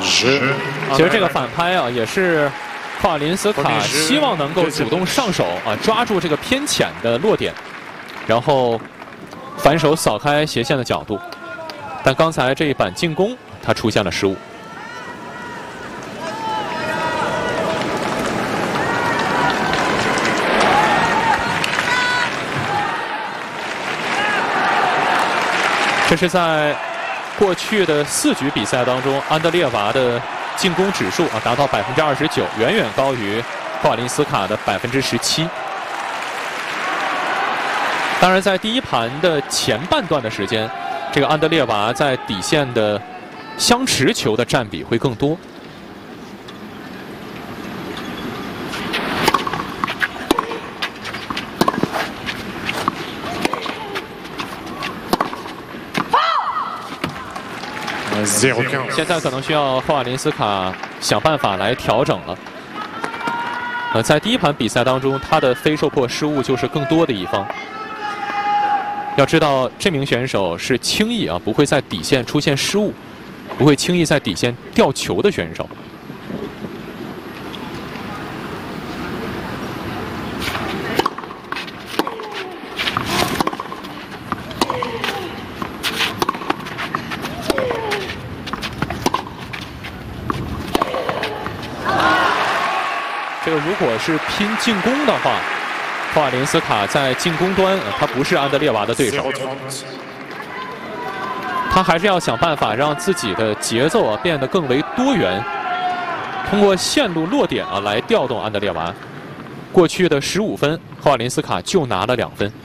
其实这个反拍啊，也是霍尔林斯卡希望能够主动上手啊，抓住这个偏浅的落点，然后反手扫开斜线的角度。但刚才这一板进攻，他出现了失误。这是在过去的4局比赛当中，安德烈娃的进攻指数啊达到29%，远远高于霍尔林斯卡的17%。当然，在第一盘的前半段的时间，这个安德烈娃在底线的相持球的占比会更多。现在可能需要霍尔林斯卡想办法来调整了。在第一盘比赛当中，他的非受迫失误就是更多的一方。要知道，这名选手是轻易不会在底线出现失误，不会轻易在底线掉球的选手。这个如果是拼进攻的话，霍尔林斯卡在进攻端他不是安德烈娃的对手，他还是要想办法让自己的节奏变得更为多元，通过线路落点来调动安德烈娃。过去的15分，霍尔林斯卡就拿了2分。